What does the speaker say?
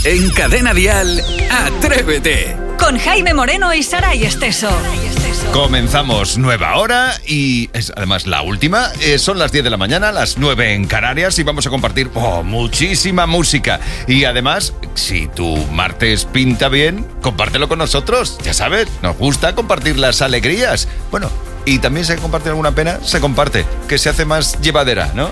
En Cadena Dial, Atrévete. Con Jaime Moreno y Saray Esteso. Comenzamos nueva hora y es además la última. Son las 10 de la mañana, las 9 en Canarias y vamos a compartir muchísima música. Y además, si tu martes pinta bien, compártelo con nosotros. Ya sabes, nos gusta compartir las alegrías. Bueno, y también si hay que compartir alguna pena, se comparte, que se hace más llevadera, ¿no?